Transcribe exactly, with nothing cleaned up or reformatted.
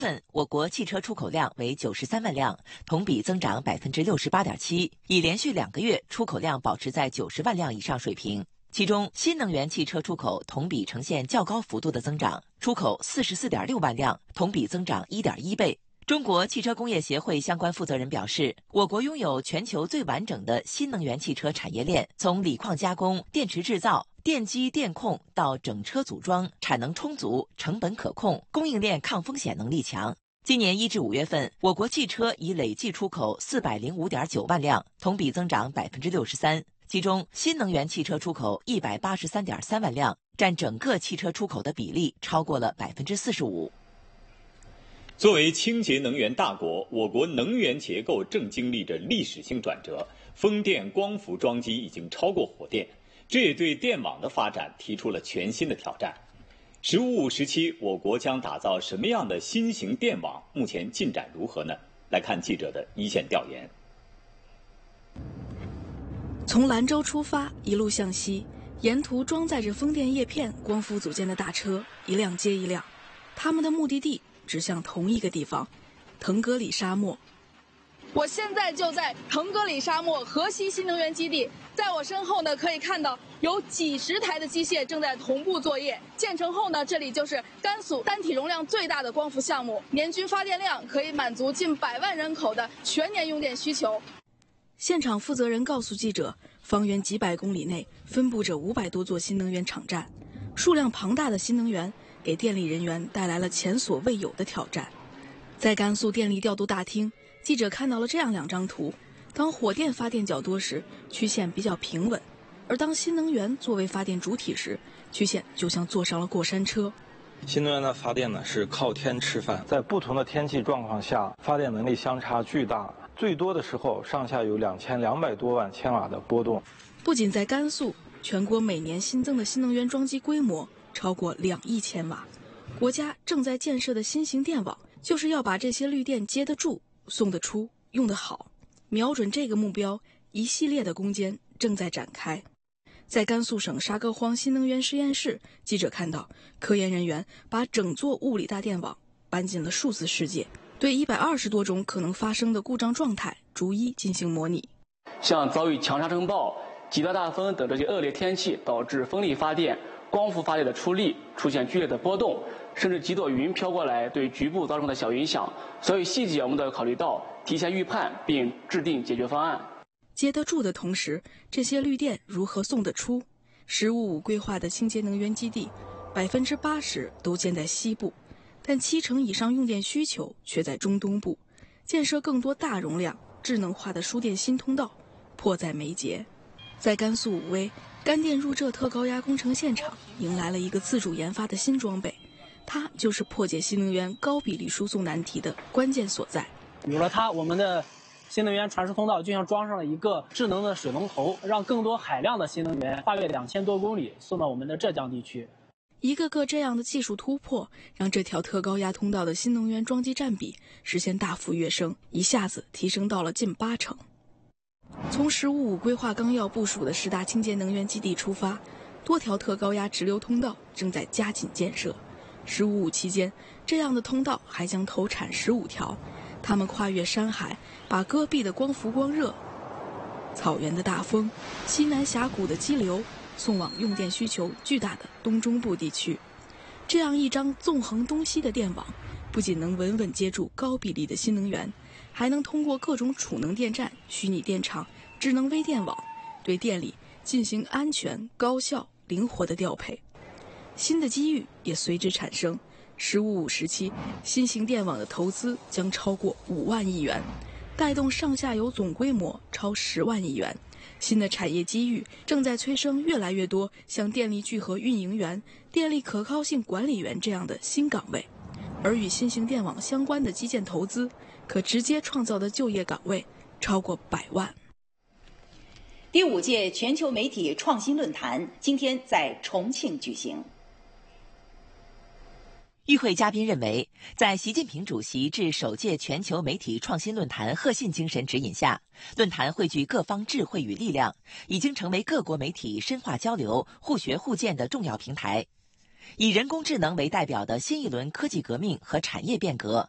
份，我国汽车出口量为九十三万辆，同比增长百分之六十八点七，已连续两个月出口量保持在九十万辆以上水平。其中，新能源汽车出口同比呈现较高幅度的增长，出口四十四点六万辆，同比增长一点一倍。中国汽车工业协会相关负责人表示，我国拥有全球最完整的新能源汽车产业链，从锂矿加工、电池制造、电机电控到整车组装，产能充足，成本可控，供应链抗风险能力强。今年一至五月份，我国汽车已累计出口四百零五点九万辆，同比增长百分之六十三。其中，新能源汽车出口一百八十三点三万辆，占整个汽车出口的比例超过了百分之四十五。 作为清洁能源大国，我国能源结构正经历着历史性转折，风电、光伏装机已经超过火电，这也对电网的发展提出了全新的挑战。“十五五”时期，我国将打造什么样的新型电网？目前进展如何呢？来看记者的一线调研。 从兰州出发，一路向西，沿途装载着风电叶片、光伏组件的大车一辆接一辆，他们的目的地指向同一个地方——腾格里沙漠。 我现在就在腾格里沙漠河西新能源基地，在我身后呢，可以看到有几十台的机械正在同步作业。建成后呢，这里就是甘肃单体容量最大的光伏项目，年均发电量可以满足近百万人口的全年用电需求。 现场负责人告诉记者，方圆几百公里内分布着五百多座新能源场站，数量庞大的新能源给电力人员带来了前所未有的挑战。在甘肃电力调度大厅，记者看到了这样两张图：当火电发电较多时，曲线比较平稳；而当新能源作为发电主体时，曲线就像坐上了过山车。 新能源的发电呢是靠天吃饭，在不同的天气状况下，发电能力相差巨大，最多的时候上下有两千两百多万千瓦的波动。 不仅在甘肃，全国每年新增的新能源装机规模超过两亿千瓦。国家正在建设的新型电网，就是要把这些绿电接得住、送得出、用得好。瞄准这个目标，一系列的攻坚正在展开。在甘肃省沙戈荒新能源实验室，记者看到科研人员把整座物理大电网搬进了数字世界，对一百二十多种可能发生的故障状态逐一进行模拟。 像遭遇强沙尘暴、极端大风等这些恶劣天气，导致风力发电、光伏发电的出力出现剧烈的波动，甚至几朵云飘过来，对局部造成的小影响。所以细节我们都要考虑到，提前预判并制定解决方案。 接得住的同时，这些绿电如何送得出？十五五规划的清洁能源基地，百分之八十都建在西部，但七成以上用电需求却在中东部。建设更多大容量、智能化的输电新通道，迫在眉睫。在甘肃武威，干电入浙特高压工程现场迎来了一个自主研发的新装备，它就是破解新能源高比例输送难题的关键所在。 有了它，我们的新能源传输通道就像装上了一个智能的水龙头，让更多海量的新能源跨越两千多公里送到我们的浙江地区。 一个个这样的技术突破，让这条特高压通道的新能源装机占比实现大幅跃升，一下子提升到了近八成。从“十五五”规划纲要部署的十大清洁能源基地出发，多条特高压直流通道正在加紧建设。“十五五”期间，这样的通道还将投产十五条，它们跨越山海，把戈壁的光伏光热、草原的大风、西南峡谷的激流送往用电需求巨大的东中部地区。这样一张纵横东西的电网，不仅能稳稳接住高比例的新能源，还能通过各种储能电站、虚拟电厂、智能微电网，对电力进行安全、高效、灵活的调配。新的机遇也随之产生。十五五时期，新型电网的投资将超过五万亿元，带动上下游总规模超十万亿元。新的产业机遇正在催生越来越多像电力聚合运营员、电力可靠性管理员这样的新岗位，而与新型电网相关的基建投资，可直接创造的就业岗位超过百万。 第五届全球媒体创新论坛今天在重庆举行。 与会嘉宾认为，在习近平主席致首届全球媒体创新论坛贺信精神指引下，论坛汇聚各方智慧与力量，已经成为各国媒体深化交流、互学互鉴的重要平台。以人工智能为代表的新一轮科技革命和产业变革，